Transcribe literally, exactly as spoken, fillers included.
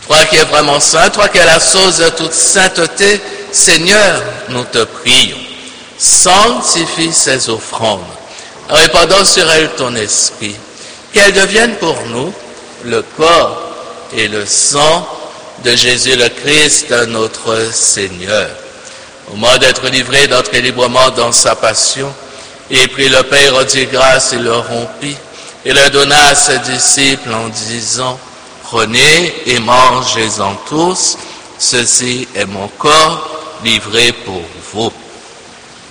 Toi qui es vraiment saint, toi qui es la source de toute sainteté, Seigneur, nous te prions. Sanctifie ces offrandes, répandant sur elles ton esprit, qu'elles deviennent pour nous le corps et le sang de Jésus le Christ, notre Seigneur. Au moment d'être livré d'entrer librement dans sa passion, il prit le pain, rendit grâce et le rompit, et le donna à ses disciples en disant, « Prenez et mangez-en tous, ceci est mon corps livré pour vous. »